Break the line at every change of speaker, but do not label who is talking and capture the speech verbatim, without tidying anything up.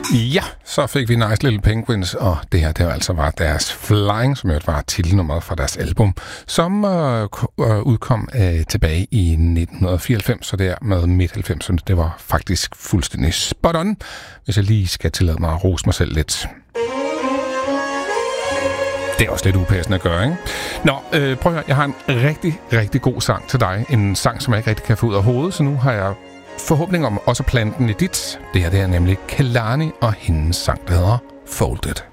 Ja, så fik vi Nice Little Penguins, og det her, det altså var deres Flying, som jo var titelnummeret fra deres album, som øh, udkom øh, tilbage i nitten fireoghalvfems, så det er med midt halvfemserne. Det var faktisk fuldstændig spot on, hvis jeg lige skal tillade mig at rose mig selv lidt. Det er også lidt upassende at gøre, ikke? Nå, øh, prøv at høre, jeg har en rigtig, rigtig god sang til dig. En sang, som jeg ikke rigtig kan få ud af hovedet, så nu har jeg forhåbning om også at plante den i dit. Det her, det er nemlig Kehlani og hendes sang, der hedder Folded.